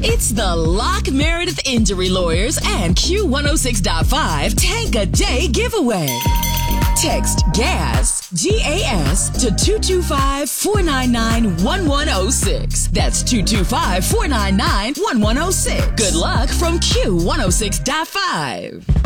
It's the Lock Meredith Injury Lawyers and Q106.5 Tank a Day giveaway. Text GAS, G-A-S, to 225-499-1106. That's 225-499-1106. Good luck from Q106.5.